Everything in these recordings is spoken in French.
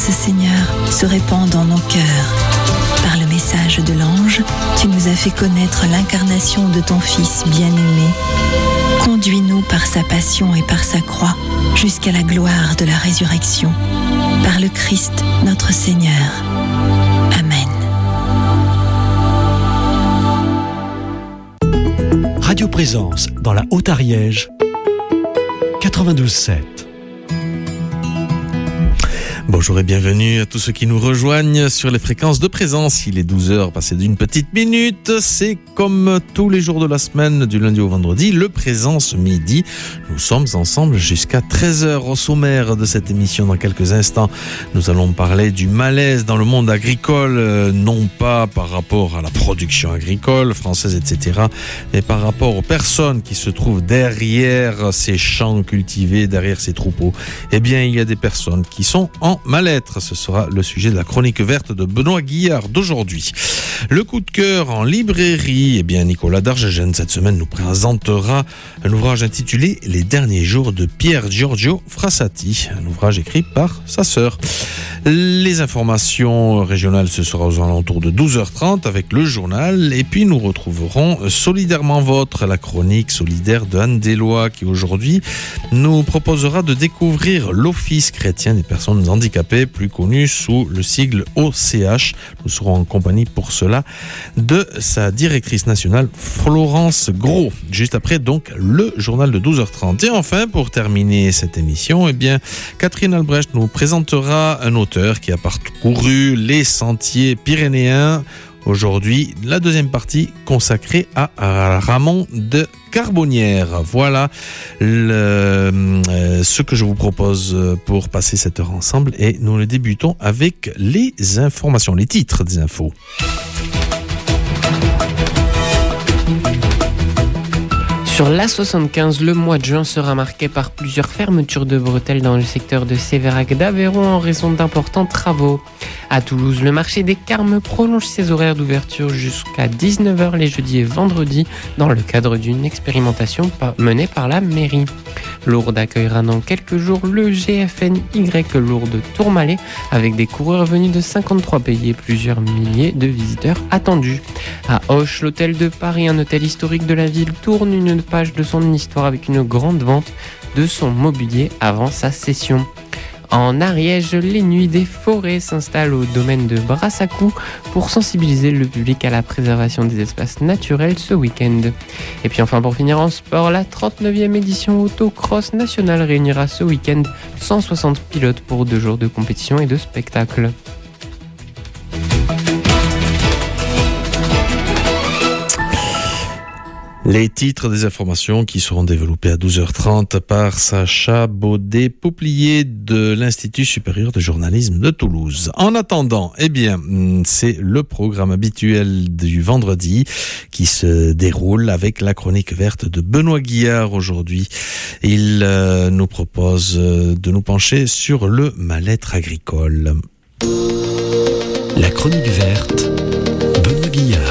grâce, Seigneur, se répand dans nos cœurs. Par le message de l'ange, tu nous as fait connaître l'incarnation de ton Fils bien-aimé. Conduis-nous par sa passion et par sa croix jusqu'à la gloire de la résurrection. Par le Christ, notre Seigneur. Amen. Radio Présence dans la Haute-Ariège, 92.7. Bonjour et bienvenue à tous ceux qui nous rejoignent sur les fréquences de Présence. Il est 12h, passé d'une petite minute. C'est comme tous les jours de la semaine, du lundi au vendredi, le Présence midi. Nous sommes ensemble jusqu'à 13h au sommaire de cette émission. Dans quelques instants, nous allons parler du malaise dans le monde agricole, non pas par rapport à la production agricole française, etc., mais par rapport aux personnes qui se trouvent derrière ces champs cultivés, derrière ces troupeaux. Eh bien, il y a des personnes qui sont en mal-être. Ce sera le sujet de la chronique verte de Benoît Guillard d'aujourd'hui. Le coup de cœur en librairie, eh bien Nicolas Dargegen cette semaine nous présentera un ouvrage intitulé Les derniers jours de Pier Giorgio Frassati, un ouvrage écrit par sa sœur. Les informations régionales, ce sera aux alentours de 12h30 avec le journal, et puis nous retrouverons Solidairement Vôtre, la chronique solidaire de Anne Deslois, qui aujourd'hui nous proposera de découvrir l'Office chrétien des personnes handicapées, plus connu sous le sigle OCH. Nous serons en compagnie pour cela de sa directrice nationale Florence Gros. Juste après donc le journal de 12h30. Et enfin, pour terminer cette émission, eh bien Catherine Albrecht nous présentera un auteur qui a parcouru les sentiers pyrénéens. Aujourd'hui, la deuxième partie consacrée à Ramon de Carbonnières. Voilà ce que je vous propose pour passer cette heure ensemble, et nous le débutons avec les informations, les titres des infos. Sur l'A75, le mois de juin sera marqué par plusieurs fermetures de bretelles dans le secteur de Sévérac d'Aveyron en raison d'importants travaux. À Toulouse, le marché des Carmes prolonge ses horaires d'ouverture jusqu'à 19h les jeudis et vendredis dans le cadre d'une expérimentation menée par la mairie. Lourdes accueillera dans quelques jours le GFNY Lourdes Tourmalet avec des coureurs venus de 53 pays et plusieurs milliers de visiteurs attendus. À Auch, l'hôtel de Paris, un hôtel historique de la ville, tourne une page de son histoire avec une grande vente de son mobilier avant sa cession. En Ariège, les nuits des forêts s'installent au domaine de Brassacou pour sensibiliser le public à la préservation des espaces naturels ce week-end. Et puis enfin, pour finir en sport, la 39e édition Autocross nationale réunira ce week-end 160 pilotes pour 2 jours de compétition et de spectacle. Les titres des informations qui seront développés à 12h30 par Sacha Baudet-Pouplier de l'Institut supérieur de journalisme de Toulouse. En attendant, eh bien, c'est le programme habituel du vendredi qui se déroule avec la chronique verte de Benoît Guillard aujourd'hui. Il nous propose de nous pencher sur le mal-être agricole. La chronique verte, Benoît Guillard.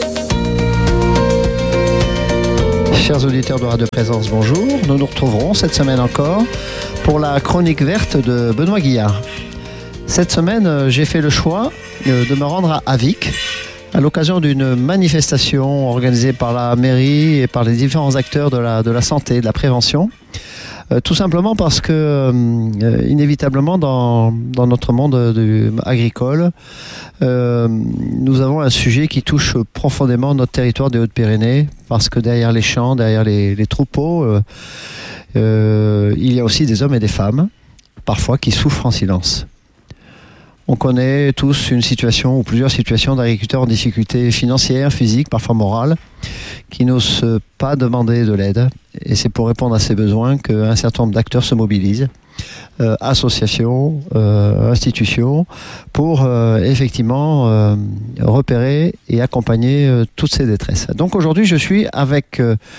Chers auditeurs de Radio Présence, bonjour. Nous nous retrouverons cette semaine encore pour la chronique verte de Benoît Guillard. Cette semaine, j'ai fait le choix de me rendre à Avic à l'occasion d'une manifestation organisée par la mairie et par les différents acteurs de la santé et de la prévention. Tout simplement parce que, inévitablement, dans notre monde agricole, nous avons un sujet qui touche profondément notre territoire des Hautes-Pyrénées, parce que derrière les champs, derrière les troupeaux, il y a aussi des hommes et des femmes, parfois, qui souffrent en silence. On connaît tous une situation ou plusieurs situations d'agriculteurs en difficulté financière, physique, parfois morale, qui n'osent pas demander de l'aide. Et c'est pour répondre à ces besoins qu'un certain nombre d'acteurs se mobilisent, associations, institutions, pour effectivement repérer et accompagner toutes ces détresses. Donc aujourd'hui, je suis avec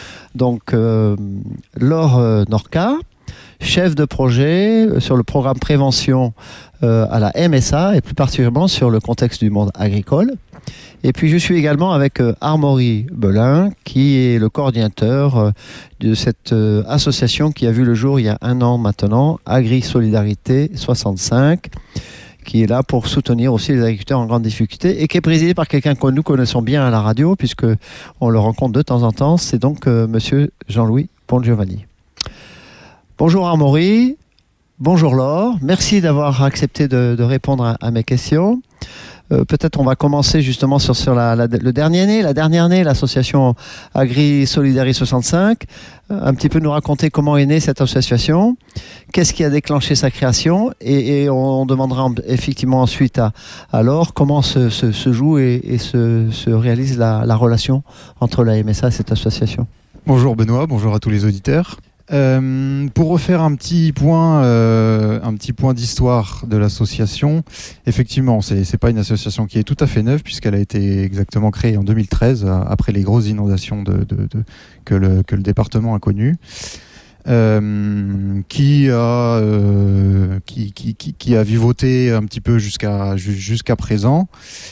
Laure Norca, chef de projet sur le programme prévention à la MSA et plus particulièrement sur le contexte du monde agricole. Et puis je suis également avec Amaury Belin, qui est le coordinateur de cette association qui a vu le jour il y a 1 an maintenant, Agri Solidarité 65, qui est là pour soutenir aussi les agriculteurs en grande difficulté et qui est présidé par quelqu'un que nous connaissons bien à la radio puisque on le rencontre de temps en temps. C'est donc monsieur Jean-Louis Pongiovanni. Bonjour Amaury, bonjour Laure, merci d'avoir accepté de répondre à mes questions. Peut-être on va commencer justement sur le dernier né, la dernière née, l'association Agri Solidari 65. Un petit peu nous raconter comment est née cette association, qu'est-ce qui a déclenché sa création et on demandera effectivement ensuite à Laure comment se joue et se réalise la relation entre la MSA et cette association. Bonjour Benoît, bonjour à tous les auditeurs. Pour refaire un petit point d'histoire de l'association, effectivement, c'est pas une association qui est tout à fait neuve puisqu'elle a été exactement créée en 2013 après les grosses inondations que le département a connues, qui a vivoté un petit peu jusqu'à présent.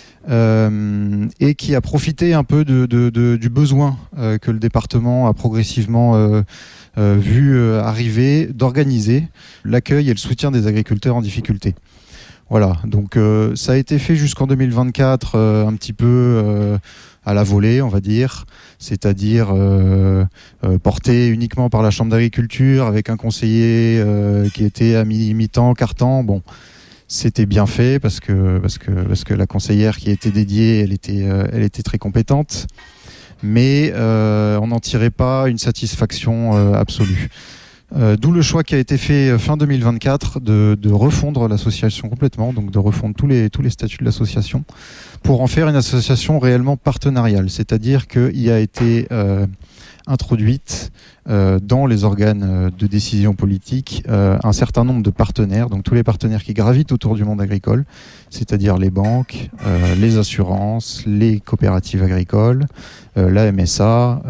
Et qui a profité un peu du besoin que le département a progressivement vu arriver d'organiser l'accueil et le soutien des agriculteurs en difficulté. Voilà, donc ça a été fait jusqu'en 2024 un petit peu à la volée, on va dire, c'est-à-dire porté uniquement par la Chambre d'agriculture avec un conseiller qui était à mi-temps, quart-temps. Bon, c'était bien fait parce que la conseillère qui était dédiée, elle était très compétente, mais on n'en tirait pas une satisfaction absolue. D'où le choix qui a été fait fin 2024 de refondre l'association complètement, donc de refondre tous les statuts de l'association pour en faire une association réellement partenariale, c'est-à-dire qu'il y a été introduite dans les organes de décision politique un certain nombre de partenaires, donc tous les partenaires qui gravitent autour du monde agricole, c'est-à-dire les banques, les assurances, les coopératives agricoles, la MSA,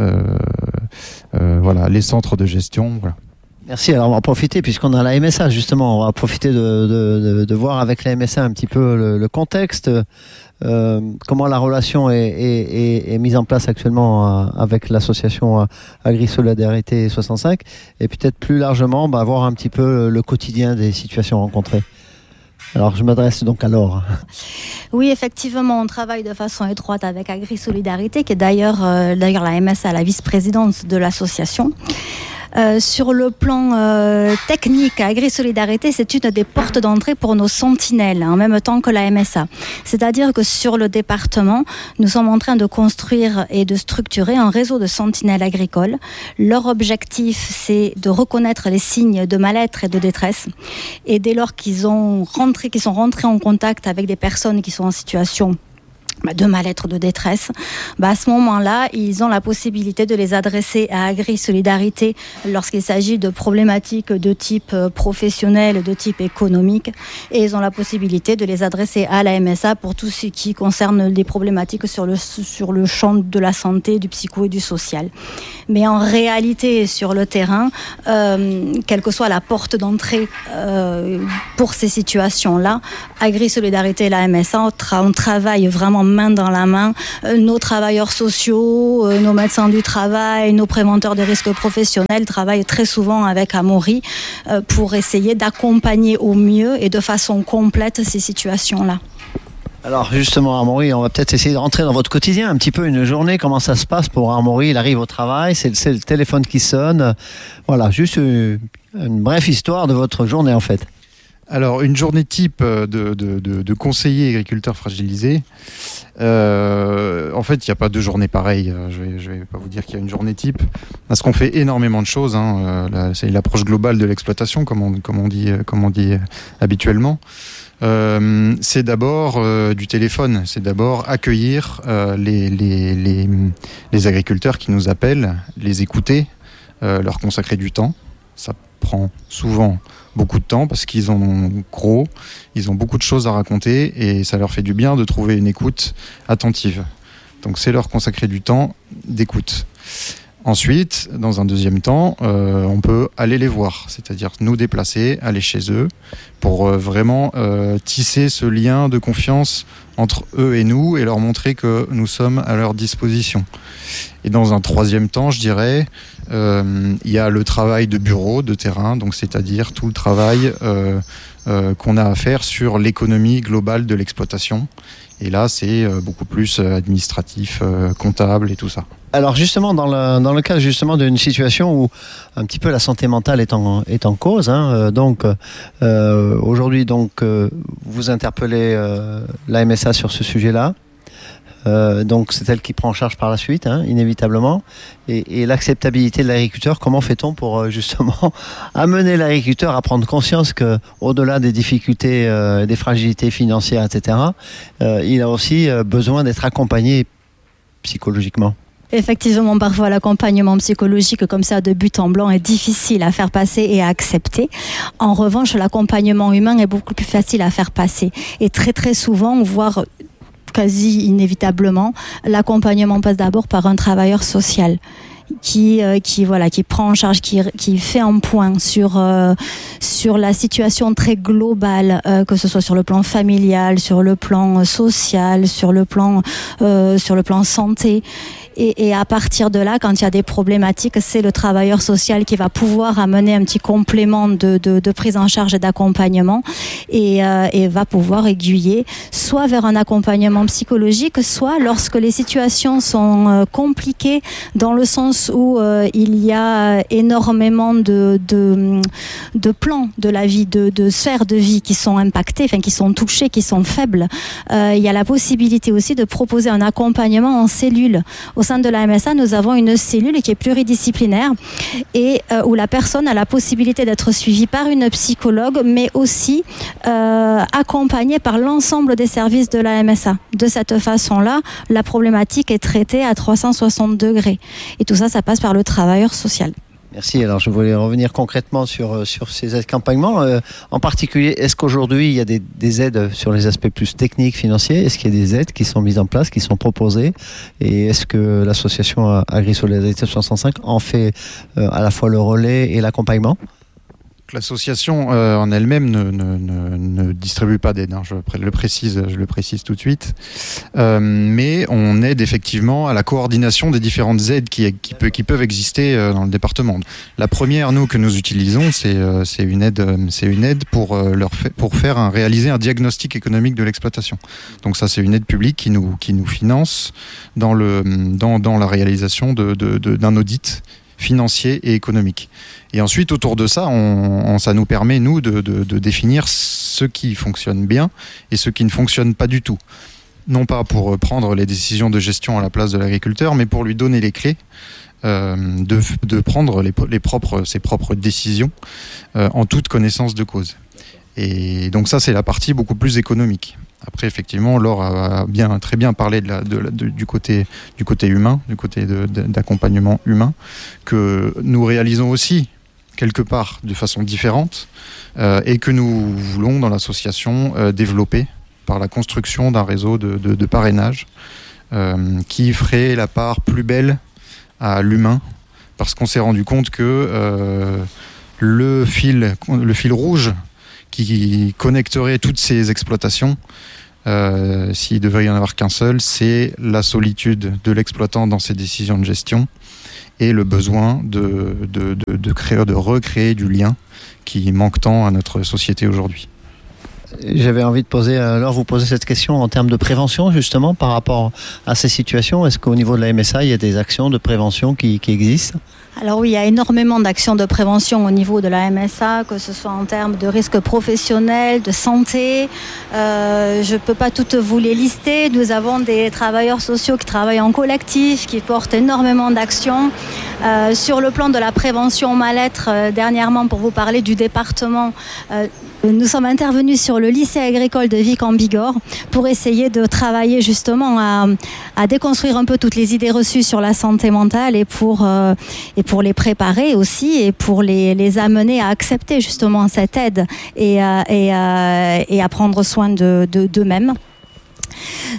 voilà, les centres de gestion, voilà. Merci, alors on va profiter, puisqu'on a la MSA justement, on va profiter de voir avec la MSA un petit peu le contexte, comment la relation est mise en place actuellement avec l'association Agri Solidarité 65, et peut-être plus largement voir un petit peu le quotidien des situations rencontrées. Alors je m'adresse donc à Laure. Oui, effectivement, on travaille de façon étroite avec Agri Solidarité, qui est d'ailleurs la MSA, la vice-présidente de l'association. Sur le plan technique, Agri Solidarité, c'est une des portes d'entrée pour nos sentinelles, en même temps que la MSA. C'est-à-dire que sur le département, nous sommes en train de construire et de structurer un réseau de sentinelles agricoles. Leur objectif, c'est de reconnaître les signes de mal-être et de détresse. Et dès lors qu'ils sont rentrés en contact avec des personnes qui sont en situation de mal-être, de détresse, à ce moment-là, ils ont la possibilité de les adresser à Agri Solidarité lorsqu'il s'agit de problématiques de type professionnel, de type économique, et ils ont la possibilité de les adresser à la MSA pour tout ce qui concerne des problématiques sur le champ de la santé, du psycho et du social. Mais en réalité, sur le terrain, quelle que soit la porte d'entrée pour ces situations-là, Agri Solidarité et la MSA, on travaille vraiment main dans la main, nos travailleurs sociaux, nos médecins du travail, nos préventeurs de risques professionnels travaillent très souvent avec Amaury pour essayer d'accompagner au mieux et de façon complète ces situations-là. Alors justement, Amaury, on va peut-être essayer de rentrer dans votre quotidien un petit peu, une journée, comment ça se passe pour Amaury. Il arrive au travail, c'est le téléphone qui sonne. Voilà, juste une brève histoire de votre journée en fait. Alors, une journée type de conseiller agriculteur fragilisé. En fait, il n'y a pas de journée pareille. Je vais pas vous dire qu'il y a une journée type. Parce qu'on fait énormément de choses. C'est l'approche globale de l'exploitation, comme on dit habituellement. C'est d'abord du téléphone. C'est d'abord accueillir les agriculteurs qui nous appellent, les écouter, leur consacrer du temps. Ça prend souvent beaucoup de temps parce qu'ils ont beaucoup de choses à raconter et ça leur fait du bien de trouver une écoute attentive. Donc c'est leur consacrer du temps d'écoute. Ensuite, dans un deuxième temps, on peut aller les voir, c'est-à-dire nous déplacer, aller chez eux pour vraiment tisser ce lien de confiance entre eux et nous et leur montrer que nous sommes à leur disposition. Et dans un troisième temps, je dirais, il y a le travail de bureau, de terrain, donc c'est-à-dire tout le travail qu'on a à faire sur l'économie globale de l'exploitation. Et là, c'est beaucoup plus administratif, comptable et tout ça. Alors justement, dans le cas justement d'une situation où un petit peu la santé mentale est en cause, aujourd'hui vous interpellez la MSA sur ce sujet-là. Donc c'est elle qui prend en charge par la suite, inévitablement. Et l'acceptabilité de l'agriculteur, comment fait-on pour justement amener l'agriculteur à prendre conscience que, au-delà des difficultés, des fragilités financières, etc., il a aussi besoin d'être accompagné psychologiquement? Effectivement, parfois l'accompagnement psychologique comme ça de but en blanc est difficile à faire passer et à accepter. En revanche, l'accompagnement humain est beaucoup plus facile à faire passer. Et très très souvent, voire quasi inévitablement, l'accompagnement passe d'abord par un travailleur social qui prend en charge, qui fait un point sur la situation très globale, que ce soit sur le plan familial, sur le plan social, sur le plan santé. Et à partir de là, quand il y a des problématiques, c'est le travailleur social qui va pouvoir amener un petit complément de prise en charge et d'accompagnement et va pouvoir aiguiller soit vers un accompagnement psychologique, soit lorsque les situations sont compliquées dans le sens où il y a énormément de plans de la vie, de sphères de vie qui sont impactées, qui sont touchées, qui sont faibles. Il y a la possibilité aussi de proposer un accompagnement en cellule. Au sein de la MSA, nous avons une cellule qui est pluridisciplinaire et où la personne a la possibilité d'être suivie par une psychologue, mais aussi accompagnée par l'ensemble des services de la MSA. De cette façon-là, la problématique est traitée à 360 degrés. Et tout ça, ça passe par le travailleur social. Merci. Alors, je voulais revenir concrètement sur ces accompagnements. En particulier, est-ce qu'aujourd'hui, il y a des aides sur les aspects plus techniques, financiers? Est-ce qu'il y a des aides qui sont mises en place, qui sont proposées? Et est-ce que l'association Agri-Solidarité 65 en fait à la fois le relais et l'accompagnement? L'association en elle-même ne distribue pas d'aide, je le précise tout de suite. Mais on aide effectivement à la coordination des différentes aides qui peuvent exister dans le département. La première, que nous utilisons, c'est une aide pour réaliser un diagnostic économique de l'exploitation. Donc ça, c'est une aide publique qui nous finance dans la réalisation d'un audit financier et économique. Et ensuite, autour de ça, ça nous permet, nous, de définir ce qui fonctionne bien et ce qui ne fonctionne pas du tout. Non pas pour prendre les décisions de gestion à la place de l'agriculteur, mais pour lui donner les clés de prendre ses propres décisions en toute connaissance de cause. Et donc ça, c'est la partie beaucoup plus économique. Après, effectivement, Laure a très bien parlé du côté humain, du côté d'accompagnement humain, que nous réalisons aussi quelque part de façon différente et que nous voulons dans l'association développer par la construction d'un réseau de parrainage qui ferait la part plus belle à l'humain, parce qu'on s'est rendu compte que le fil rouge qui connecterait toutes ces exploitations, s'il devait y en avoir qu'un seul, c'est la solitude de l'exploitant dans ses décisions de gestion et le besoin de recréer du lien qui manque tant à notre société aujourd'hui. J'avais envie de vous poser cette question en termes de prévention, justement, par rapport à ces situations. Est-ce qu'au niveau de la MSA, il y a des actions de prévention qui existent ? Alors oui, il y a énormément d'actions de prévention au niveau de la MSA, que ce soit en termes de risques professionnels, de santé. Je ne peux pas toutes vous les lister. Nous avons des travailleurs sociaux qui travaillent en collectif, qui portent énormément d'actions. Sur le plan de la prévention mal-être, dernièrement, pour vous parler du département, nous sommes intervenus sur le lycée agricole de Vic en Bigorre pour essayer de travailler justement à déconstruire un peu toutes les idées reçues sur la santé mentale et pour les préparer aussi et pour les amener à accepter justement cette aide et à prendre soin d'eux-mêmes.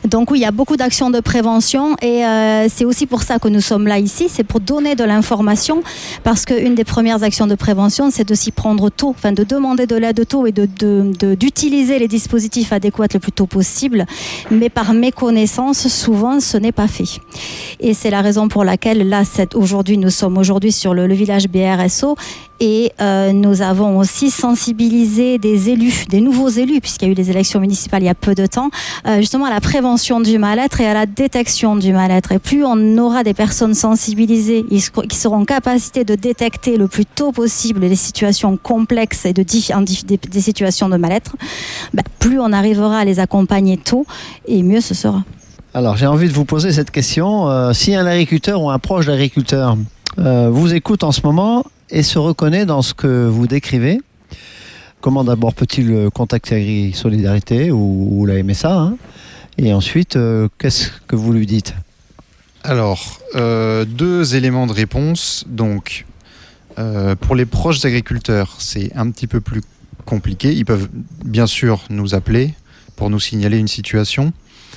Donc oui, il y a beaucoup d'actions de prévention et c'est aussi pour ça que nous sommes là ici, c'est pour donner de l'information, parce qu'une des premières actions de prévention, c'est de s'y prendre tôt, de demander de l'aide tôt et d'utiliser les dispositifs adéquats le plus tôt possible. Mais par méconnaissance, souvent, ce n'est pas fait. Et c'est la raison pour laquelle, là, nous sommes aujourd'hui sur le village BRSO et nous avons aussi sensibilisé des élus, des nouveaux élus, puisqu'il y a eu des élections municipales il y a peu de temps, justement à la prévention du mal-être et à la détection du mal-être. Et plus on aura des personnes sensibilisées qui seront en capacité de détecter le plus tôt possible les situations complexes et des situations de mal-être, plus on arrivera à les accompagner tôt et mieux ce sera. Alors j'ai envie de vous poser cette question. Si un agriculteur ou un proche d'agriculteur vous écoute en ce moment et se reconnaît dans ce que vous décrivez, comment d'abord peut-il contacter Agri-Solidarité ou la MSA et ensuite, qu'est-ce que vous lui dites ? Alors, 2 éléments de réponse. Donc, pour les proches agriculteurs, c'est un petit peu plus compliqué. Ils peuvent bien sûr nous appeler pour nous signaler une situation.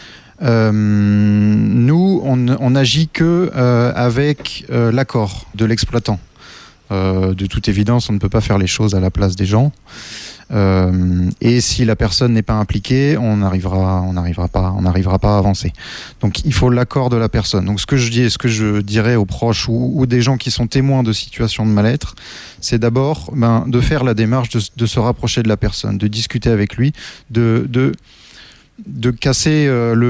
Nous, on n'agit que avec l'accord de l'exploitant. De toute évidence, on ne peut pas faire les choses à la place des gens. Et si la personne n'est pas impliquée, on n'arrivera pas à avancer. Donc, il faut l'accord de la personne. Donc, ce que je dirais aux proches ou des gens qui sont témoins de situations de mal-être, c'est d'abord de faire la démarche de se rapprocher de la personne, de discuter avec lui, de casser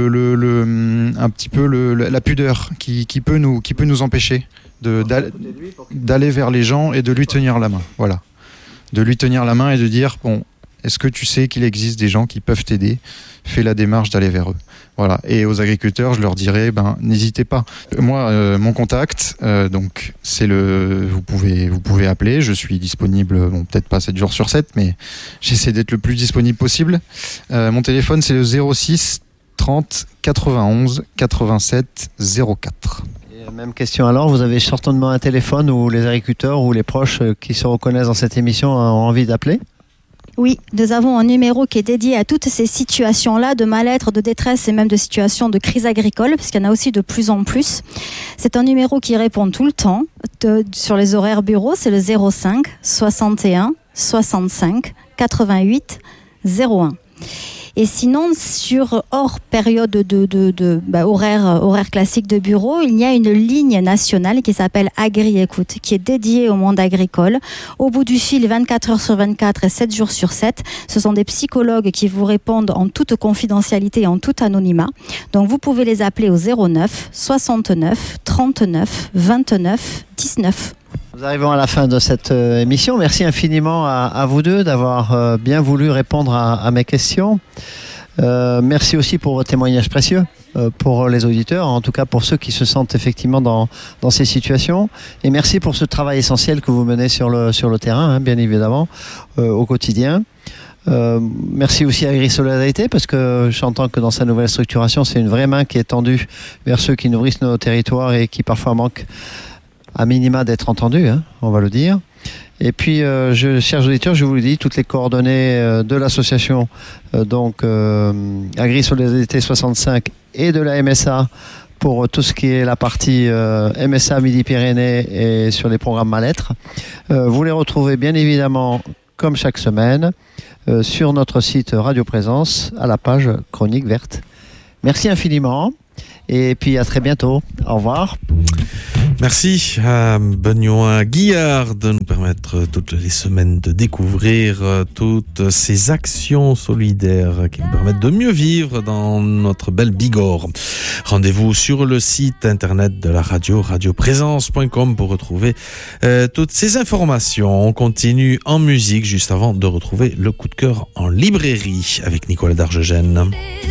un petit peu la pudeur qui peut nous empêcher d'aller vers les gens et de lui tenir la main. Voilà. De lui tenir la main et de dire, est-ce que tu sais qu'il existe des gens qui peuvent t'aider ? Fais la démarche d'aller vers eux. Voilà. Et aux agriculteurs, je leur dirais, n'hésitez pas. Moi, mon contact, donc, c'est vous pouvez appeler. Je suis disponible, peut-être pas 7 jours sur 7, mais j'essaie d'être le plus disponible possible. Mon téléphone, c'est le 06 30 91 87 04. Même question alors, vous avez certainement un téléphone où les agriculteurs ou les proches qui se reconnaissent dans cette émission ont envie d'appeler ? Oui, nous avons un numéro qui est dédié à toutes ces situations-là de mal-être, de détresse et même de situations de crise agricole, parce qu'il y en a aussi de plus en plus. C'est un numéro qui répond tout le temps sur les horaires bureaux, c'est le 05 61 65 88 01. Et sinon, hors période horaire classique de bureau, il y a une ligne nationale qui s'appelle Agri-Écoute, qui est dédiée au monde agricole. Au bout du fil, 24 heures sur 24 et 7 jours sur 7, ce sont des psychologues qui vous répondent en toute confidentialité et en tout anonymat. Donc vous pouvez les appeler au 09 69 39 29 19. Nous arrivons à la fin de cette émission. Merci infiniment à vous deux d'avoir bien voulu répondre à mes questions. Merci aussi pour vos témoignages précieux pour les auditeurs, en tout cas pour ceux qui se sentent effectivement dans ces situations. Et merci pour ce travail essentiel que vous menez sur le terrain, bien évidemment, au quotidien. Merci aussi à Agri-Solidarité parce que j'entends que dans sa nouvelle structuration, c'est une vraie main qui est tendue vers ceux qui nourrissent nos territoires et qui parfois manquent à minima d'être entendu, on va le dire. Et puis, chers auditeurs, je vous le dis, toutes les coordonnées de l'association, Agri-Solidarité 65 et de la MSA pour tout ce qui est la partie MSA Midi-Pyrénées et sur les programmes mal-être. Vous les retrouvez bien évidemment, comme chaque semaine, sur notre site Radio Présence à la page Chronique Verte. Merci infiniment et puis à très bientôt. Au revoir. Merci à Benoît Guillard de nous permettre toutes les semaines de découvrir toutes ces actions solidaires qui nous permettent de mieux vivre dans notre belle Bigorre. Rendez-vous sur le site internet de la radio, radioprésence.com pour retrouver toutes ces informations. On continue en musique juste avant de retrouver le coup de cœur en librairie avec Nicolas Dargegène.